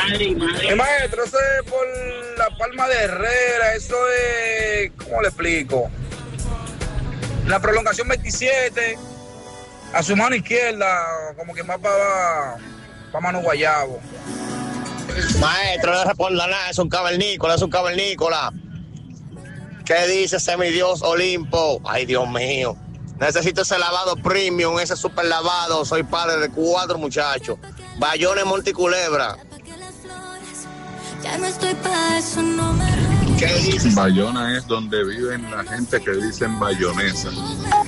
Mi maestro, eso es por la Palma de Herrera, eso es, ¿cómo le explico? La prolongación 27, a su mano izquierda, como que más para Mano Guayabo. Maestro, no le responda nada, es un cavernícola. ¿Qué dice ese mi Dios Olimpo? Ay, Dios mío. Necesito ese lavado premium, ese super lavado. Soy padre de 4 muchachos. Bayones, Monticulebra. Ya no estoy pa' eso, no me... ¿Qué dice? Bayona es donde viven la gente que dicen bayonesa.